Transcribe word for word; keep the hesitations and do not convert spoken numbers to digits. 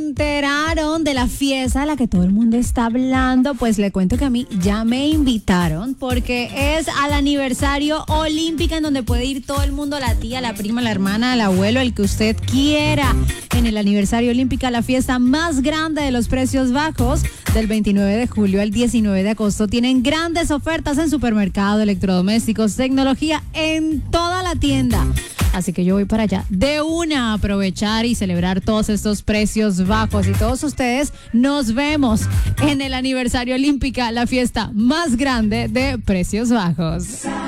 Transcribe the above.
enteraron de la fiesta a la que todo el mundo está hablando? Pues le cuento que a mí ya me invitaron porque es al aniversario olímpica en donde puede ir todo el mundo, la tía, la prima, la hermana, el abuelo, el que usted quiera. En el aniversario olímpica, la fiesta más grande de los precios bajos, del veintinueve de julio al diecinueve de agosto, tienen grandes ofertas en supermercado, electrodomésticos, tecnología, en toda la tienda. Así que yo voy para allá de una a aprovechar y celebrar todos estos precios bajos. Y todos ustedes nos vemos en el aniversario olímpica, la fiesta más grande de precios bajos.